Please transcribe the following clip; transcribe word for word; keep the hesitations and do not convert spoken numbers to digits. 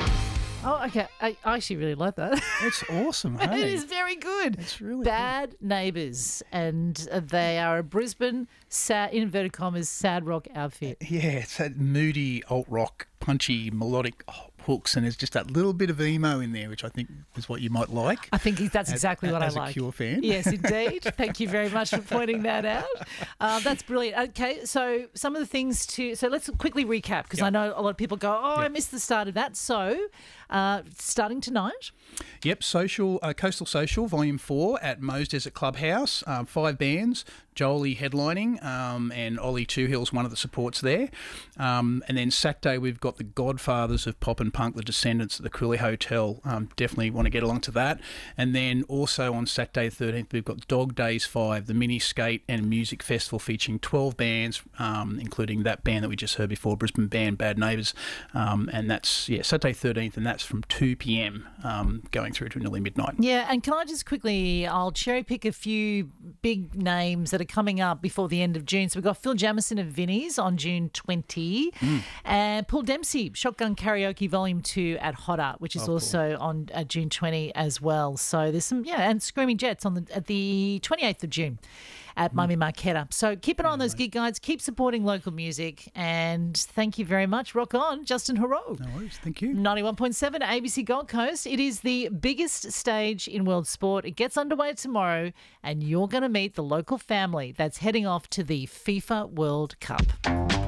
Oh, okay. I, I actually really like that. It's awesome, It hey? is very good. It's really Bad Neighbours, and uh, they are a Brisbane, sad, inverted commas, sad rock outfit. Yeah, it's that moody alt rock, punchy, melodic hooks, and there's just that little bit of emo in there, which I think is what you might like. I think that's as- exactly what I as a like. Cure fan. Yes, indeed. Thank you very much for pointing that out. Uh, that's brilliant. Okay, so some of the things to... So let's quickly recap, because Yep. I know a lot of people go, oh, I Yep. missed the start of that. So uh, starting tonight... Yep, Social uh, Coastal Social Volume Four at Mo's Desert Clubhouse. Um, five bands, Jolie headlining, um, and Ollie Two Hills, one of the supports there. Um, and then Saturday we've got the Godfathers of Pop and Punk, the Descendants at the Crulley Hotel. Um, definitely want to get along to that. And then also on Saturday the thirteenth we've got Dog Days Five, the mini skate and music festival featuring twelve bands, um, including that band that we just heard before, Brisbane band Bad Neighbours. Um, and that's yeah Saturday thirteenth, and that's from two p.m. Um, going through to nearly midnight. Yeah, and can I just quickly, I'll cherry pick a few big names that are coming up before the end of June. So we've got Phil Jamison of Vinnie's on June twentieth, Mm. and Paul Dempsey, Shotgun Karaoke Volume two at Hot Up, which is Oh, cool. also on uh, June twentieth as well. So there's some, yeah, and Screaming Jets on the at the twenty-eighth of June at Mm. Mummy Marketta. So keep an eye on those gig guides, keep supporting local music, and thank you very much. Rock on, Justin Hero. No worries, thank you. ninety-one point seven A B C Gold Coast. It is the biggest stage in world sport. It gets underway tomorrow, and you're going to meet the local family that's heading off to the FIFA World Cup.